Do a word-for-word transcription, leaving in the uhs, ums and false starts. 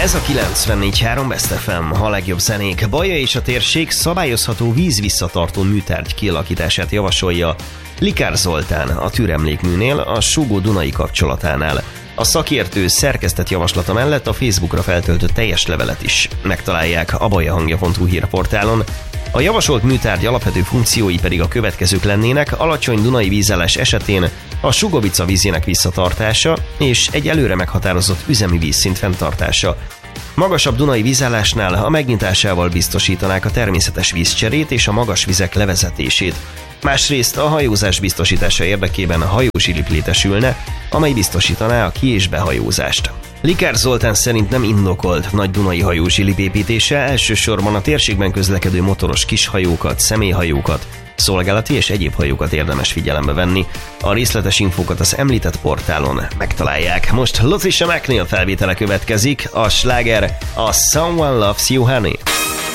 Ez a kilencvennégy három Best ef em, a legjobb zenék. Baja és a térség szabályozható vízvisszatartó műtárgy kialakítását javasolja Likár Zoltán a Türemlékműnél, a Sugó Dunai kapcsolatánál. A szakértő szerkesztett javaslata mellett a Facebookra feltöltött teljes levelet is megtalálják a bajahangja pont hu hírportálon. A javasolt műtárgy alapvető funkciói pedig a következők lennének: alacsony dunai vízállás esetén a Sugovica vízének visszatartása és egy előre meghatározott üzemi vízszint fenntartása. Magasabb dunai vízállásnál a megnyitásával biztosítanák a természetes vízcserét és a magas vizek levezetését. Másrészt a hajózás biztosítása érdekében a hajózsilip létesülne, amely biztosítaná a ki- és behajózást. Likár Zoltán szerint nem indokolt nagy dunai hajózsilip építése, elsősorban a térségben közlekedő motoros kishajókat, személyhajókat, szolgálati és egyéb hajókat érdemes figyelembe venni. A részletes infókat az említett portálon megtalálják. Most Latricia McNeil felvétele következik, a sláger a Someone Loves You Honey.